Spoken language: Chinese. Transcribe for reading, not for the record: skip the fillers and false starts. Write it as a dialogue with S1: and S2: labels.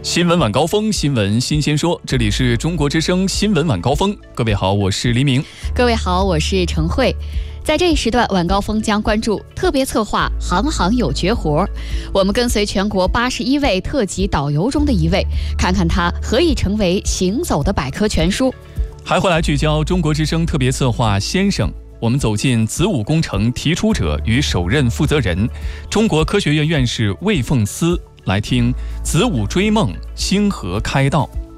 S1: 新闻晚高峰，新闻新鲜说，这里是中国之声新闻晚高峰。各位好，我是黎明。
S2: 各位好，我是程慧。在这一时段，晚高峰将关注特别策划行行有绝活。我们跟随全国81位特级导游中的一位，看看他何以成为行走的百科全书。
S1: 还会来聚焦中国之声特别策划先生。我们走进子午工程提出者与首任负责人，中国科学院院士魏凤思，来听子午追梦，星河开道。